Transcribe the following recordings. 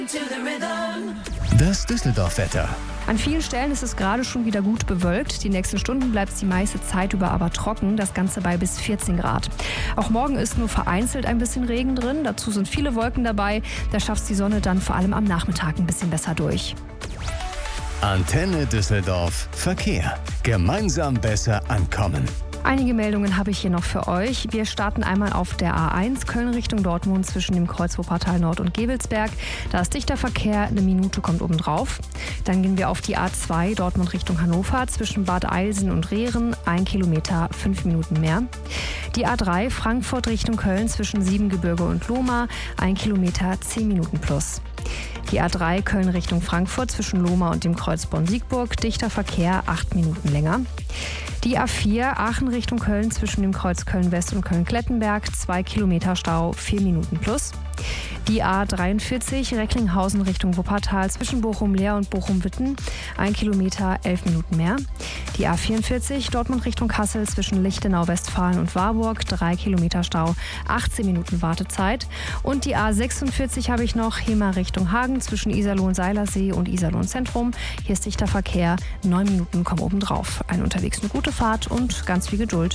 Das Düsseldorf-Wetter. An vielen Stellen ist es gerade schon wieder gut bewölkt. Die nächsten Stunden bleibt es die meiste Zeit über aber trocken, das Ganze bei bis 14 Grad. Auch morgen ist nur vereinzelt ein bisschen Regen drin. Dazu sind viele Wolken dabei. Da schafft die Sonne dann vor allem am Nachmittag ein bisschen besser durch. Antenne Düsseldorf Verkehr. Gemeinsam besser ankommen. Einige Meldungen habe ich hier noch für euch. Wir starten einmal auf der A1 Köln Richtung Dortmund zwischen dem Kreuz Wuppertal Nord und Gevelsberg. Da ist dichter Verkehr, eine Minute kommt obendrauf. Dann gehen wir auf die A2 Dortmund Richtung Hannover zwischen Bad Eilsen und Rehren, 1 Kilometer, 5 Minuten mehr. Die A3 Frankfurt Richtung Köln zwischen Siebengebirge und Lohmar, 1 Kilometer, 10 Minuten plus. Die A3 Köln Richtung Frankfurt zwischen Lohmar und dem Kreuz Bonn-Siegburg, dichter Verkehr, 8 Minuten länger. Die A4 Aachen Richtung Köln zwischen dem Kreuz Köln-West und Köln-Klettenberg, 2 Kilometer Stau, 4 Minuten plus. Die A43 Recklinghausen Richtung Wuppertal zwischen Bochum-Leer und Bochum-Witten, 1 Kilometer, 11 Minuten mehr. Die A44 Dortmund Richtung Kassel zwischen Lichtenau-Westfalen und Warburg, 3 Kilometer Stau, 18 Minuten Wartezeit. Und die A46 habe ich noch, Hemer Richtung Hagen zwischen Iserlohn-Seilersee und Iserlohn-Zentrum. Hier ist dichter Verkehr, 9 Minuten kommen obendrauf. Unterwegs eine gute Fahrt und ganz viel Geduld.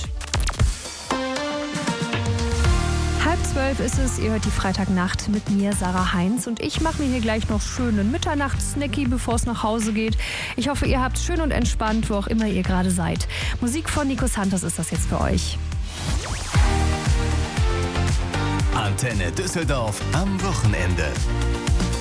11:30 ist es, ihr hört die Freitagnacht mit mir, Sarah Heinz. Und ich mache mir hier gleich noch schönen Mitternachtssnacky, bevor es nach Hause geht. Ich hoffe, ihr habt schön und entspannt, wo auch immer ihr gerade seid. Musik von Nico Santos ist das jetzt für euch. Antenne Düsseldorf am Wochenende.